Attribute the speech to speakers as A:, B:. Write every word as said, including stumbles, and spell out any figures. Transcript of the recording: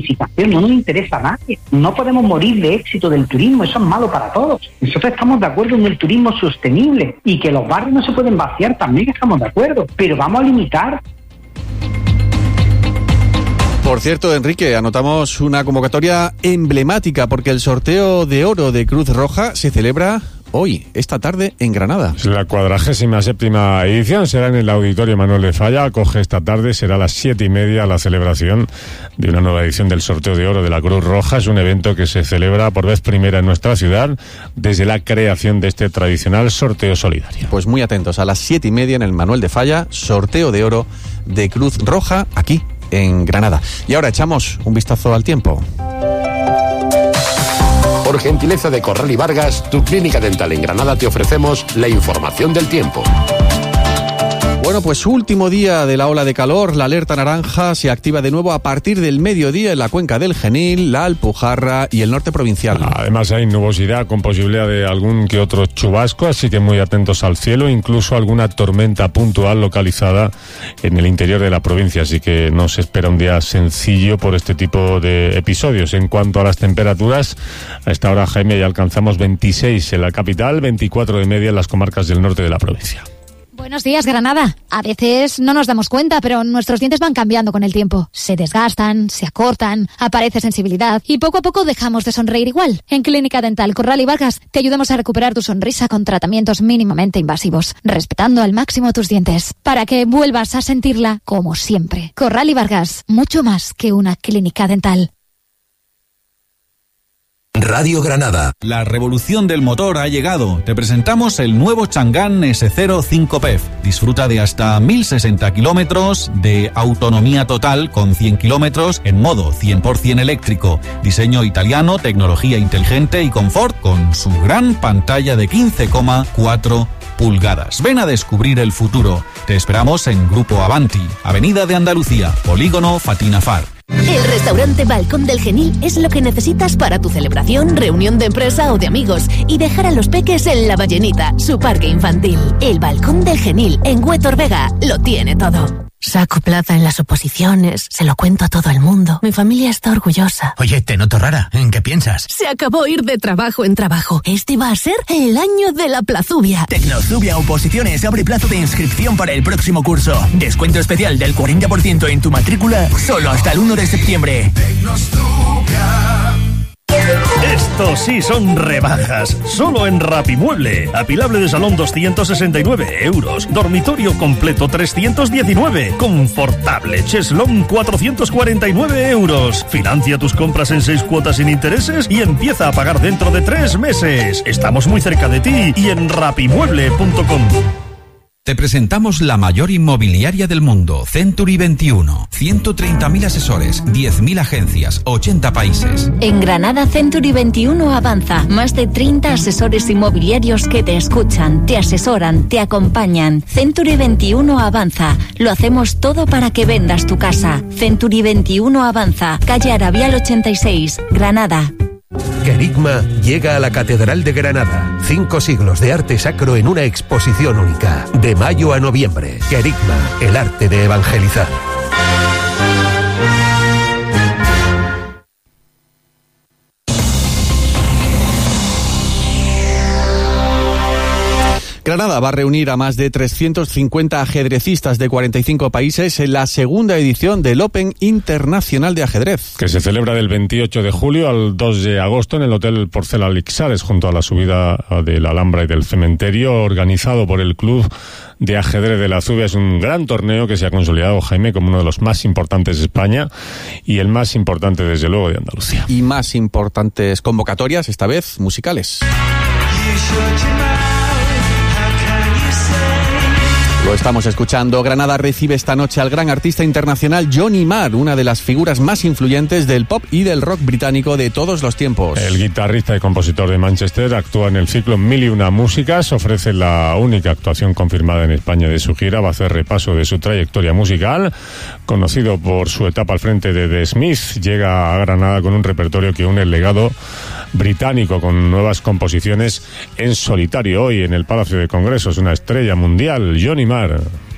A: no nos interesa a nadie. No podemos morir de éxito del turismo, eso es malo para todos. Nosotros estamos de acuerdo en el turismo sostenible y que los barrios no se pueden vaciar, también estamos de acuerdo, pero vamos a limitar.
B: Por cierto, Enrique, anotamos una convocatoria emblemática porque el sorteo de oro de Cruz Roja se celebra hoy, esta tarde, en Granada.
C: La cuadragésima séptima edición será en el Auditorio Manuel de Falla. Acoge esta tarde, será a las siete y media la celebración de una nueva edición del sorteo de oro de la Cruz Roja. Es un evento que se celebra por vez primera en nuestra ciudad desde la creación de este tradicional sorteo solidario.
B: Pues muy atentos, a las siete y media en el Manuel de Falla, sorteo de oro de Cruz Roja, aquí en Granada. Y ahora echamos un vistazo al tiempo.
D: Por gentileza de Corral y Vargas, tu clínica dental en Granada, te ofrecemos la información del tiempo.
B: Bueno, pues último día de la ola de calor, la alerta naranja se activa de nuevo a partir del mediodía en la cuenca del Genil, la Alpujarra y el norte provincial.
C: Además hay nubosidad con posibilidad de algún que otro chubasco, así que muy atentos al cielo, incluso alguna tormenta puntual localizada en el interior de la provincia, así que no se espera un día sencillo por este tipo de episodios. En cuanto a las temperaturas, a esta hora, Jaime, ya alcanzamos veintiséis en la capital, veinticuatro de media en las comarcas del norte de la provincia.
E: Buenos días, Granada. A veces no nos damos cuenta, pero nuestros dientes van cambiando con el tiempo. Se desgastan, se acortan, aparece sensibilidad y poco a poco dejamos de sonreír igual. En Clínica Dental Corral y Vargas te ayudamos a recuperar tu sonrisa con tratamientos mínimamente invasivos, respetando al máximo tus dientes, para que vuelvas a sentirla como siempre. Corral y Vargas, mucho más que una clínica dental.
F: Radio Granada.
G: La revolución del motor ha llegado. Te presentamos el nuevo Chang'an ese cero cinco P E F. Disfruta de hasta mil sesenta kilómetros de autonomía total con cien kilómetros en modo cien por ciento eléctrico. Diseño italiano, tecnología inteligente y confort con su gran pantalla de quince coma cuatro pulgadas. Ven a descubrir el futuro. Te esperamos en Grupo Avanti, Avenida de Andalucía, Polígono Fatina Far.
H: El restaurante Balcón del Genil es lo que necesitas para tu celebración, reunión de empresa o de amigos y dejar a los peques en La Ballenita, su parque infantil. El Balcón del Genil en Huétor Vega lo tiene todo.
I: Saco plaza en las oposiciones, se lo cuento a todo el mundo. Mi familia está orgullosa.
J: Oye, te noto rara. ¿En qué piensas?
I: Se acabó ir de trabajo en trabajo. Este va a ser el año de la Plazubia.
J: Tecnozubia Oposiciones abre plazo de inscripción para el próximo curso. Descuento especial del cuarenta por ciento en tu matrícula solo hasta el uno de septiembre.
K: Tecnozubia. Estos sí son rebajas, solo en Rapimueble. Apilable de salón doscientos sesenta y nueve euros, dormitorio completo trescientos diecinueve, confortable cheslón cuatrocientos cuarenta y nueve euros. Financia tus compras en seis cuotas sin intereses y empieza a pagar dentro de tres meses. Estamos muy cerca de ti y en rapimueble punto com.
G: Te presentamos la mayor inmobiliaria del mundo, Century veintiuno. ciento treinta mil asesores, diez mil agencias, ochenta países.
H: En Granada, Century veintiuno avanza. Más de treinta asesores inmobiliarios que te escuchan, te asesoran, te acompañan. Century veintiuno avanza. Lo hacemos todo para que vendas tu casa. Century veintiuno avanza. Calle Arabial ochenta y seis, Granada.
D: Querigma llega a la Catedral de Granada. Cinco siglos de arte sacro en una exposición única. De mayo a noviembre. Querigma, el arte de evangelizar.
B: Granada va a reunir a más de trescientos cincuenta ajedrecistas de cuarenta y cinco países en la segunda edición del Open Internacional de Ajedrez.
C: Que se celebra del veintiocho de julio al dos de agosto en el Hotel Porcela Lixares, junto a la subida de la Alhambra y del Cementerio, organizado por el Club de Ajedrez de la Zubia. Es un gran torneo que se ha consolidado, Jaime, como uno de los más importantes de España y el más importante, desde luego, de Andalucía.
B: Y más importantes convocatorias, esta vez musicales. Lo estamos escuchando. Granada recibe esta noche al gran artista internacional Johnny Marr, una de las figuras más influyentes del pop y del rock británico de todos los tiempos.
C: El guitarrista y compositor de Manchester actúa en el ciclo Mil y Una Músicas, ofrece la única actuación confirmada en España de su gira, va a hacer repaso de su trayectoria musical. Conocido por su etapa al frente de The Smiths, llega a Granada con un repertorio que une el legado británico con nuevas composiciones en solitario. Hoy en el Palacio de Congresos, una estrella mundial, Johnny Marr.